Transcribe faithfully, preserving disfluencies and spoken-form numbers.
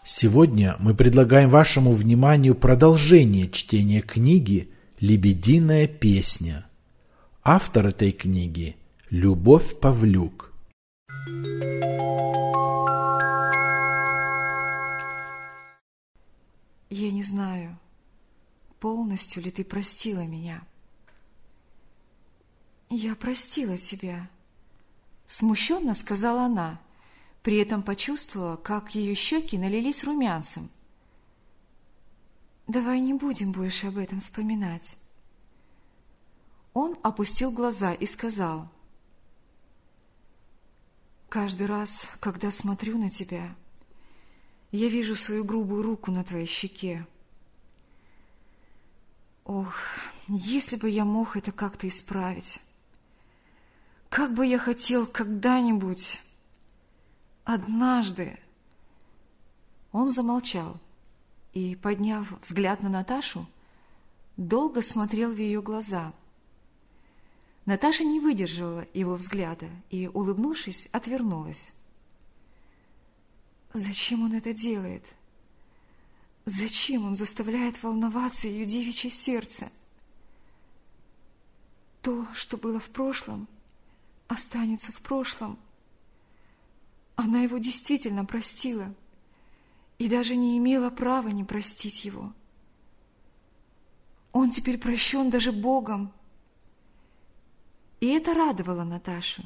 Сегодня мы предлагаем вашему вниманию продолжение чтения книги «Лебединая песня». Автор этой книги – Любовь Павлюк. Я не знаю, полностью ли ты простила меня. Я простила тебя, смущенно сказала она, при этом почувствовала, как ее щеки налились румянцем. Давай не будем больше об этом вспоминать. Он опустил глаза и сказал: каждый раз, когда смотрю на тебя, я вижу свою грубую руку на твоей щеке. Ох, если бы я мог это как-то исправить. Как бы я хотел когда-нибудь, однажды. Он замолчал и, подняв взгляд на Наташу, долго смотрел в ее глаза. Наташа не выдержала его взгляда и, улыбнувшись, отвернулась. Зачем он это делает? Зачем он заставляет волноваться ее девичье сердце? То, что было в прошлом, останется в прошлом. Она его действительно простила и даже не имела права не простить его. Он теперь прощен даже Богом. И это радовало Наташу.